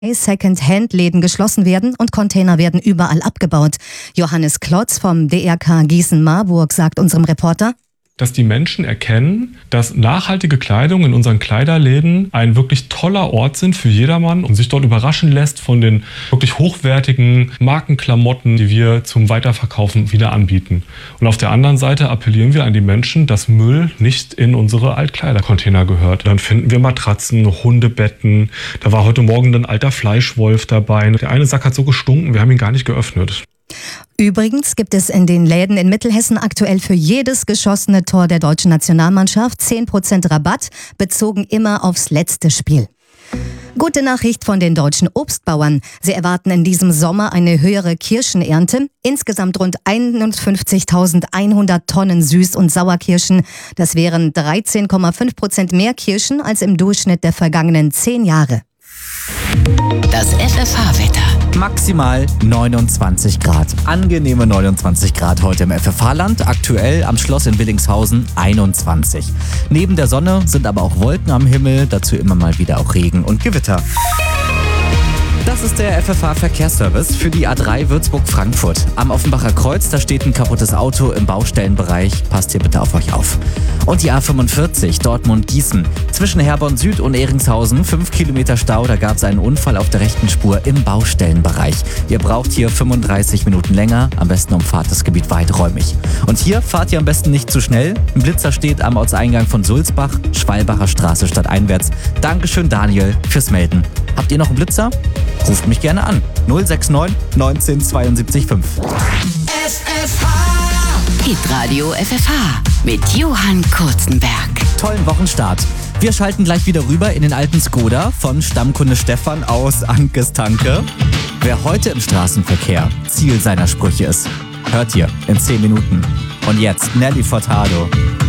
Second-Hand-Läden geschlossen werden und Container werden überall abgebaut. Johannes Klotz vom DRK Gießen-Marburg sagt unserem Reporter: Dass die Menschen erkennen, dass nachhaltige Kleidung in unseren Kleiderläden ein wirklich toller Ort sind für jedermann und sich dort überraschen lässt von den wirklich hochwertigen Markenklamotten, die wir zum Weiterverkaufen wieder anbieten. Und auf der anderen Seite appellieren wir an die Menschen, dass Müll nicht in unsere Altkleidercontainer gehört. Dann finden wir Matratzen, Hundebetten. Da war heute Morgen ein alter Fleischwolf dabei. Der eine Sack hat so gestunken, wir haben ihn gar nicht geöffnet. Übrigens gibt es in den Läden in Mittelhessen aktuell für jedes geschossene Tor der deutschen Nationalmannschaft 10% Rabatt, bezogen immer aufs letzte Spiel. Gute Nachricht von den deutschen Obstbauern. Sie erwarten in diesem Sommer eine höhere Kirschenernte. Insgesamt rund 51.100 Tonnen Süß- und Sauerkirschen. Das wären 13,5% mehr Kirschen als im Durchschnitt der vergangenen 10 Jahre. Das FFH-Wetter. Maximal 29 Grad. Angenehme 29 Grad heute im FFH-Land. Aktuell am Schloss in Willingshausen 21. Neben der Sonne sind aber auch Wolken am Himmel. Dazu immer mal wieder auch Regen und Gewitter. Das ist der FFH-Verkehrsservice für die A3 Würzburg-Frankfurt. Am Offenbacher Kreuz, da steht ein kaputtes Auto im Baustellenbereich. Passt hier bitte auf euch auf. Und die A45 Dortmund-Gießen. Zwischen Herborn Süd und Ehringshausen 5 Kilometer Stau. Da gab es einen Unfall auf der rechten Spur im Baustellenbereich. Ihr braucht hier 35 Minuten länger. Am besten umfahrt das Gebiet weiträumig. Und hier fahrt ihr am besten nicht zu schnell. Ein Blitzer steht am Ortseingang von Sulzbach, Schwalbacher Straße stadteinwärts. Dankeschön Daniel fürs Melden. Habt ihr noch einen Blitzer? Ruft mich gerne an. 069 19 72 5. FFH. Hitradio FFH mit Johann Kurzenberg. Tollen Wochenstart. Wir schalten gleich wieder rüber in den alten Skoda von Stammkunde Stefan aus Ankes Tanke. Wer heute im Straßenverkehr Ziel seiner Sprüche ist, hört ihr in 10 Minuten. Und jetzt Nelly Furtado.